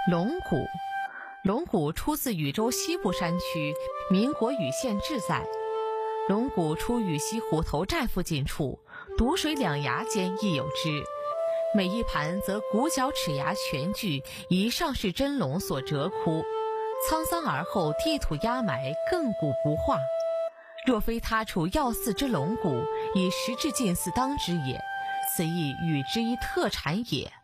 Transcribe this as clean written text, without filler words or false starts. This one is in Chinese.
龙骨，龙骨出自禹州西部山区，民国禹县志载。龙骨出禹西湖头寨附近处，毒水两崖间亦有之。每一盘则骨角齿牙全具，以上是真龙所折窟。沧桑而后地土压埋，亘古不化。若非他处要祀之龙骨，以时至近似当之也。此亦禹之一特产也。